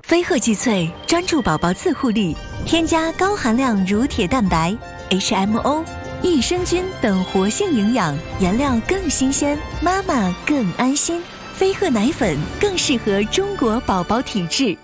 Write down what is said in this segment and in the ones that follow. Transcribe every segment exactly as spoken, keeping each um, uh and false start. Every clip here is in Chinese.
飞鹤济萃专注宝宝自护力，添加高含量乳铁蛋白、H M O、益生菌等活性营养，原料更新鲜，妈妈更安心。飞鹤奶粉更适合中国宝宝体质。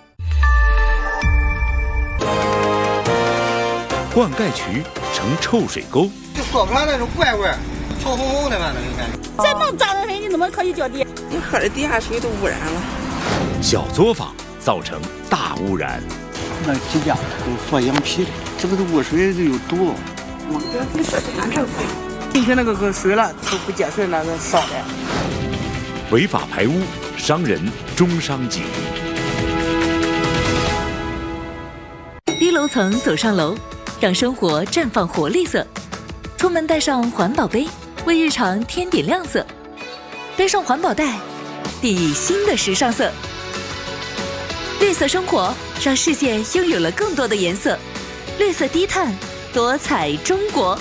灌溉渠成臭水沟， 就说不上那种怪味儿，臭烘烘的吧，那个感觉。 这么脏的水，你怎么可以叫地？ 你喝的地下水都污染了。 小作坊造成大污染。 那几家都做羊皮的，这个污水就有毒。 你说这样这贵？ 进去那个个水了，都不接水那个烧的。 违法排污，伤人终伤己。 低楼层走上楼，让生活绽放活力色。出门带上环保杯，为日常添点亮色。背上环保袋，递新的时尚色。绿色生活，让世界拥有了更多的颜色。绿色低碳，多彩中国。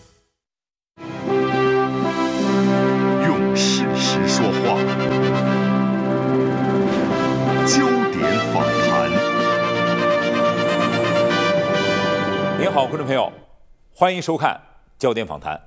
用事实说话，焦点访谈。 您好，观众朋友，欢迎收看焦点访谈。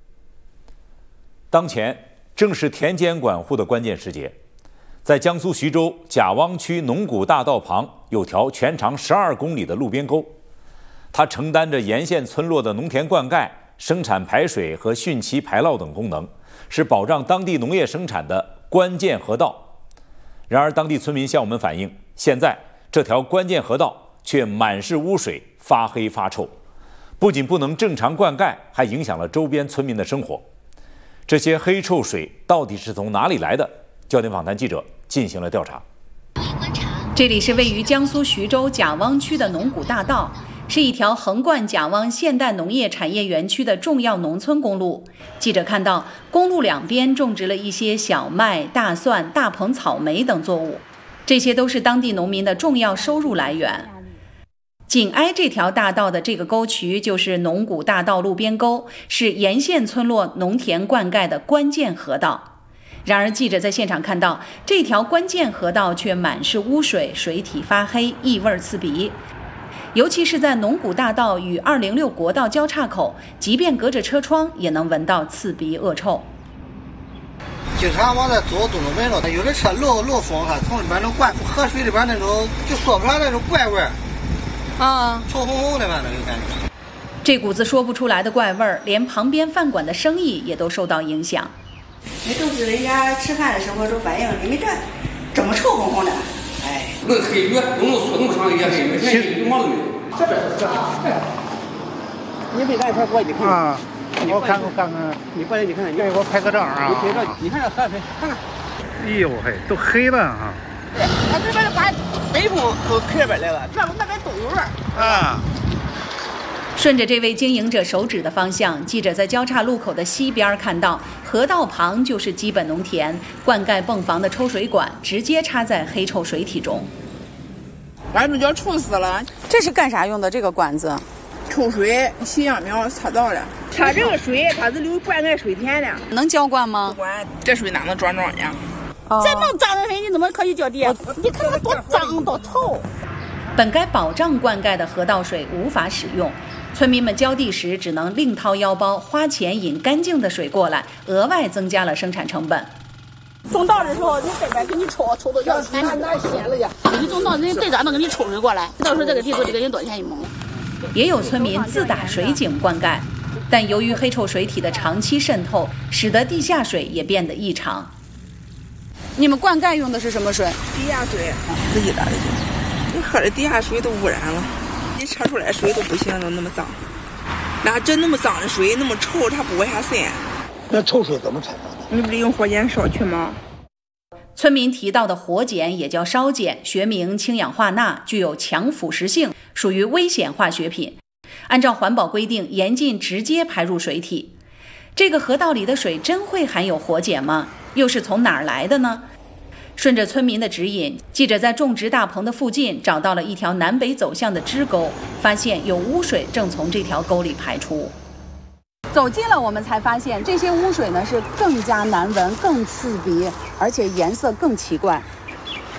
当前正是田间管护的关键时节，在江苏徐州贾汪区农谷大道旁有条全长十二公里的路边沟，它承担着沿线村落的农田灌溉、生产排水和汛期排涝等功能，是保障当地农业生产的关键河道。然而，当地村民向我们反映，现在这条关键河道却满是污水，发黑发臭，不仅不能正常灌溉，还影响了周边村民的生活。这些黑臭水到底是从哪里来的？焦点访谈记者进行了调查。 这里是位于江苏徐州贾汪区的农谷大道，是一条横贯贾汪现代农业产业园区的重要农村公路。记者看到，公路两边种植了一些小麦、大蒜、大棚草莓等作物，这些都是当地农民的重要收入来源。紧挨这条大道的这个沟渠就是农谷大道路边沟，是沿线村落农田灌溉的关键河道。然而，记者在现场看到，这条关键河道却满是污水，水体发黑，异味刺鼻。尤其是在农谷大道与二零六国道交叉口，即便隔着车窗，也能闻到刺鼻恶臭。 经常往这走都能闻到，有的车漏漏风哈，从里边能灌河水里边那种，就说不上那种怪味儿。啊，臭烘烘的吧，那个感觉。 这股子说不出来的怪味儿，连旁边饭馆的生意也都受到影响。 那都是人家吃饭的时候都反映，你们这这么臭烘烘的，哎， 那黑鱼弄弄粗弄长也黑，没黑鱼毛都没有。 这边这边，你没来才过去看啊？我看我看看，你过来你看，你给我拍个照啊！你拍照，你看这河水，看看。哎呦嘿，都黑了哈。 他这边把北部都开边来了，这那边都有味儿啊。 顺着这位经营者手指的方向，记者在交叉路口的西边看到，河道旁就是基本农田，灌溉泵房的抽水管直接插在黑臭水体中。 反正就要臭死了。 这是干啥用的？这个管子？ 抽水、洗秧苗、擦稻的。 它这个水，它是流灌溉水田的。 能浇灌吗？ 不管，这水哪能装庄稼？ 哦、这么脏的水，你怎么可以叫地？你看它多脏多臭。 本该保障灌溉的河道水无法使用，村民们浇地时只能另掏腰包花钱引干净的水过来，额外增加了生产成本。 种稻的时候，你这边给你抽，抽到要钱，哪闲了呀？你种稻，人队长能给你抽水过来，到时候这个地头就给人多少钱一亩。 也有村民自打水井灌溉，但由于黑臭水体的长期渗透，使得地下水也变得异常。 你们灌溉用的是什么水？ 地下水，自己打的。你喝的地下水都污染了，你测出来水都不行，都那么脏。那真那么脏的水，那么臭，它不往下渗。 那臭水怎么产生的？ 你不得用火碱烧去吗？ 村民提到的火碱也叫烧碱，学名氢氧化钠，具有强腐蚀性，属于危险化学品。按照环保规定，严禁直接排入水体。这个河道里的水真会含有火碱吗？又是从哪儿来的呢？顺着村民的指引，记者在种植大棚的附近找到了一条南北走向的支沟，发现有污水正从这条沟里排出。 走近了，我们才发现这些污水呢是更加难闻、更刺鼻，而且颜色更奇怪。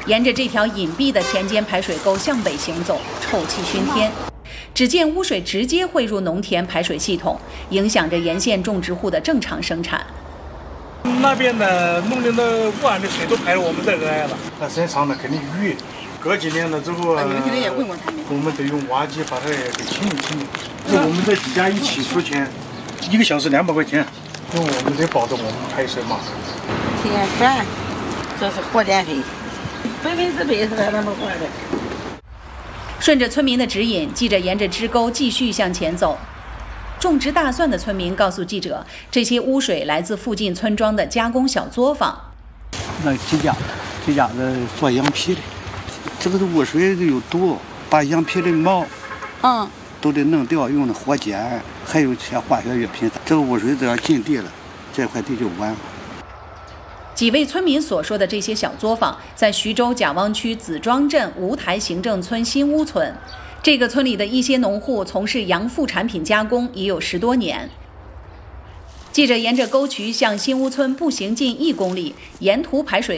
沿着这条隐蔽的田间排水沟向北行走，臭气熏天。只见污水直接汇入农田排水系统，影响着沿线种植户的正常生产。 那边的农林的污染的水都排到我们这儿来了，那身上呢肯定淤。隔几年了之后，啊、你们肯定也问过他们，我们得用挖机把它给清理清理。那我们这几家一起出钱，一个小时两百块钱，因为我们得保证我们排水嘛。 电费，这是活电费，百分之百是在那么花的。 顺着村民的指引，记者沿着支沟继续向前走。种植大蒜的村民告诉记者，这些污水来自附近村庄的加工小作坊。 那几家，几家子做羊皮的，这个的污水都有毒，把羊皮的毛，嗯，都得弄掉，用的火碱，还有些化学药品。这个污水只要进地了，这块地就完了。 几位村民所说的这些小作坊，在徐州贾汪区子庄镇吴台行政村新屋村。这个村里的一些农户从事羊副产品加工已有十多年。记者沿着沟渠向新屋村步行近一公里，沿途排水